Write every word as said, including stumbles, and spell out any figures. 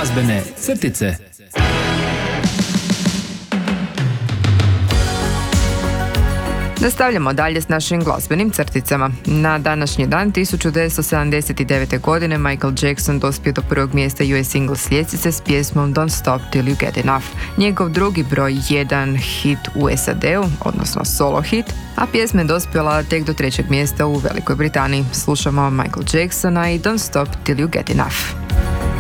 Glazbene crtice. Nastavljamo dalje s našim glazbenim crticama. Na današnji dan tisuću devetsto sedamdeset devete. godine Michael Jackson dospio do prvog mjesta U S Singles ljestvice s pjesmom Don't Stop Till You Get Enough. Njegov drugi broj jedan hit u S A D-u, odnosno solo hit, a pjesma je dospjela tek do trećeg mjesta u Velikoj Britaniji. Slušamo Michael Jacksona i Don't Stop Till You Get Enough.